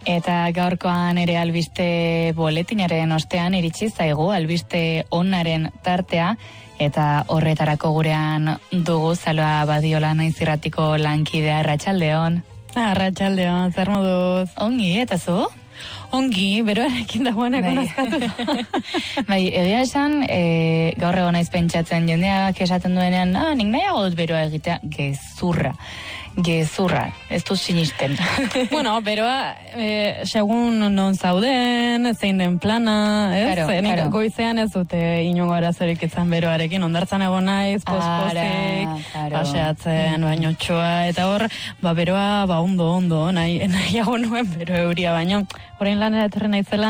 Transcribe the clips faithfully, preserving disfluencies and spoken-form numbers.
Eta gaurkoan ere albiste boletinaren ostean iritsi zaigu albiste onaren tartea, eta horretarako gurean dugu Zaloa Badiola Naiz Irratiko lankidea. Arratsaldeon. Arratsaldeon, zer moduz? Ongi, eta zu? Ongi, beroarekin dagoenak onazkatu. Bai, egia esan, e, gaur egon naiz pentsatzen jendeak esaten duenean, ah, nik nahiago dut beroa egitea, gezurra. Gezurra, ez du sinisten. Bueno, beroa, e, segun non zauden, zein den plana, ez? Claro, Nik claro. Goizean ez dute inongo arazorik izan beroarekin, ondartzan egon naiz, pospozik, claro. paseatzen, baino txoa, eta hor, ba, beroa, ba, ondo, ondo, nahi, nahiago nuen bero euria, baino, orain lanera etorri naizela.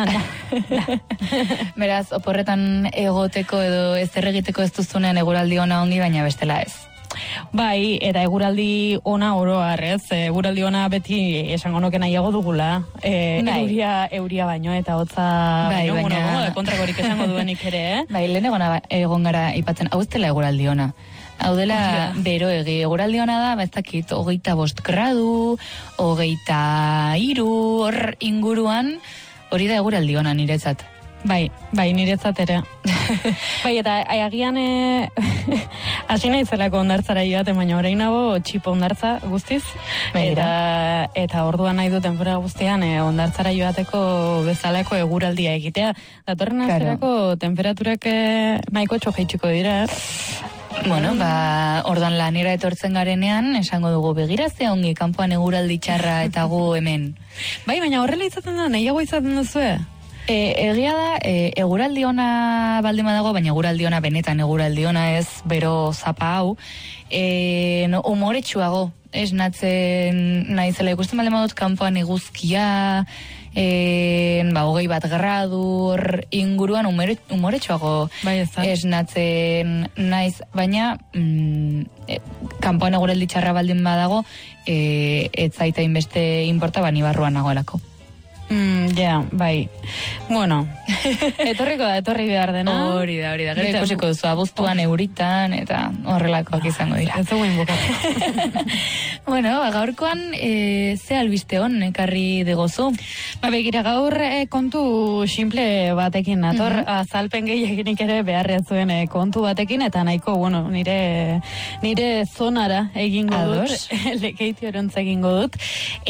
Beraz, oporretan egoteko edo ez egiteko ez duzunean eguraldi ona ongi, baina bestela ez. Bai, eta eguraldi ona oroar, ez? Eguraldi ona beti esango nuke nahiago dugula. E, Bai. euria, euria baino eta hotza Bai, baino, baina- bueno, kontrakorik esango duenik ere, eh? Bai, lehen egon, egon gara ipatzen, hau ez dela eguraldi ona. Hau dela Ja. bero egi. Eguraldi ona da, ba ez dakit, hogeita bost gradu, hogeita hiru, hor inguruan, hori da eguraldi ona niretzat. Bai, bai, niretzat ere. Bai, eta agian e, hasi naizelako ondartzara joaten, baina orain nago txipo ondartza guztiz. Eta, eta orduan nahi du denbora guztian e, ondartzara joateko bezalako eguraldia egitea. Datorren Claro. asterako temperaturak e, nahiko txojeitxiko dira, eh? Bueno, ba, ordan lanera etortzen garenean, esango dugu begirazte ongi, kanpoan eguraldi txarra eta gu hemen. Bai, baina horrela izaten da, nahiago izaten duzue? E, egia da, e, eguraldi ona baldin badago, baina eguraldi ona benetan eguraldi ona ez, bero zapa hau, e, no, umoretsuago, esnatzen naizela ikusten baldin badut kanpoan eguzkia, e, ba, hogei bat gradu, hor inguruan umore, umoretsuago Bai, ez da. esnatzen naiz, baina mm, e, kanpoan eguraldi txarra baldin badago, e, ez zaita inbeste inporta, bani barruan nagoelako. Mm, ja, bai. Bueno, etorriko da, etorri behar dena. Hori da, hori da. Gero Eta- ikusiko duzu abuztuan euritan eta horrelakoak izango dira. Ez zegoen bukatu. Bueno, ba, gaurkoan e, ze albiste hon ekarri degozu? Ba, begira, gaur eh, kontu simple batekin nator, Mhm. azalpen gehieginik ere beharrez zuen eh, kontu batekin, eta nahiko, bueno, nire nire zonara egingo Ados. dut, lekeiti orontz egingo dut.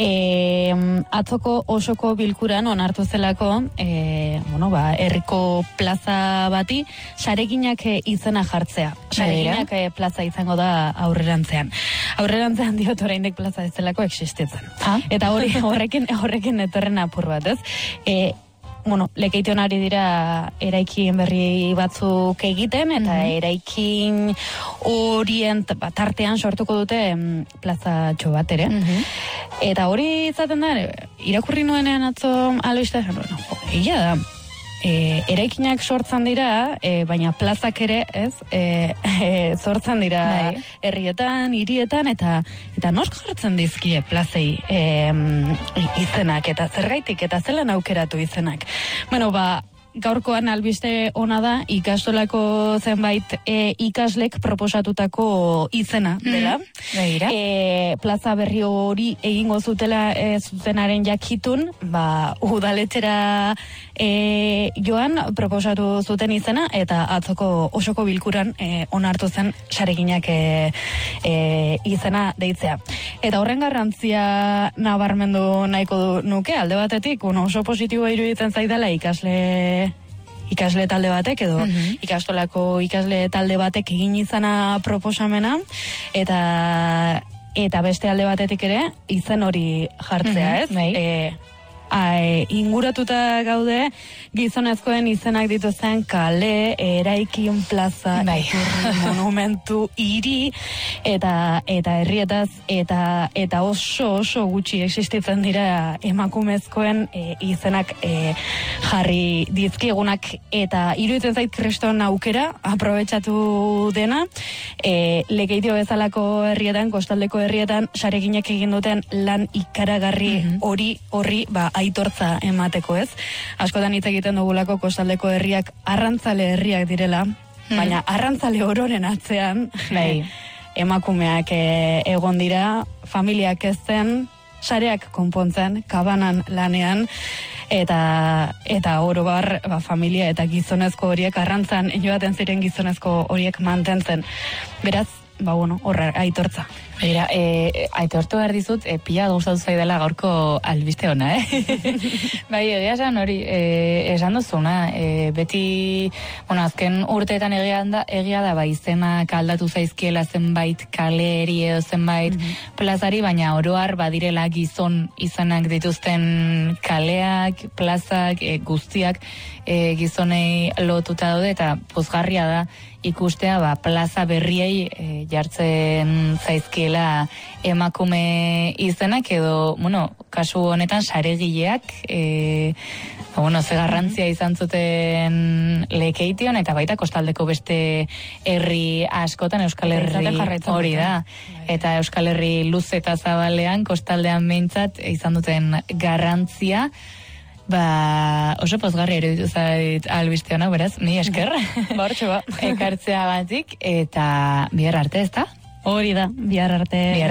E, atzoko osoko bilkuran onartu zelako, e, bueno, ba, herriko plaza bati, sareginak eh, izena jartzea. Sareginak eh, plaza izango da aurrerantzean. Aurrerantzean diot oraindik plaza ez zelako existitzen. Ah. Eta hori horrekin horrekin etorren apur bat, ez? E, bueno, lekeition ari dira eraikin berri batzuk egiten, eta Mhm. eraikin horien t- ba, tartean sortuko dute mm, plazatxo bat ere. Mhm. Eta hori izaten da, irakurri nuenean atzo albistea, jo, egia da, e, eraikinak sortzen dira, e, baina plazak ere, ez, e, e, sortzen dira Bai. herrietan, hirietan, eta eta nosk jartzen dizkie plazei e, izenak, eta zergaitik, eta zelan aukeratu izenak. Bueno, ba, gaurkoan albiste ona da ikastolako zenbait e, ikaslek proposatutako izena dela. Begira. E, plaza berri hori egingo zutela e, zuzenaren jakitun, ba, udaletxera e, joan proposatu zuten izena, eta atzoko osoko bilkuran e, onartu zen sareginak e, e, izena deitzea. Eta horren garrantzia nabarmendu nahiko du nuke, alde batetik, bueno, oso positiboa iruditzen zaidala ikasle ikasle talde batek edo Mhm. ikastolako ikasle talde batek egin izana proposamena, eta eta beste alde batetik ere izen hori jartzea, Mhm, ez? bai. E, a, e, inguratuta gaude gizonezkoen izenak dituzten kale, eraikin, plaza, Bai. iturri, monumentu, hiri, eta eta herrietaz eta eta oso oso gutxi existitzen dira emakumezkoen e, izenak e, jarri dizkiegunak, eta iruditzen zait kriston aukera aprobetxatu dena, e, lekeitio bezalako herrietan, kostaldeko herrietan sareginak egin duten lan ikaragarri Mhm. hori horri ba aitortza emateko, ez? Askotan hitz egiten dugulako kostaldeko herriak arrantzale herriak direla, baina arrantzale ororen atzean Bai. emakumeak e, egon dira, familiak ez zen, sareak konpontzen, kabanan lanean, eta eta oro bar, ba, familia eta gizonezko horiek arrantzan joaten ziren gizonezko horiek mantentzen. Beraz, ba bueno, horra aitortza. Begira, e, aitortu behar dizut, e, pila gauzatu zaidala gaurko albiste ona, eh? Bai, egia esan hori, e, esan duzuna, e, beti, bueno, azken urteetan egia da, egia da, bai, izenak aldatu zaizkiela zenbait kaleri edo zenbait mm-hmm. plazari, baina oroar badirela gizon izenak dituzten kaleak, plazak, e, guztiak, e, gizonei lotuta daude, eta pozgarria da, ikustea, ba, plaza berriei e, jartzen zaizkiela emakume izenak edo, bueno, kasu honetan saregileak, e, ba, bueno, ze garrantzia izan zuten Lekeition eta baita kostaldeko beste herri askotan, Euskal Herri hori da. Eta Euskal Herri luze eta zabalean, kostaldean behintzat izan duten garrantzia. Ba, oso pozgarri ere ditu zait albiste honak, beraz, mi esker. Bortxo ba. Ekartzea batik, eta bihar arte, ez da? Hori da, bihar arte.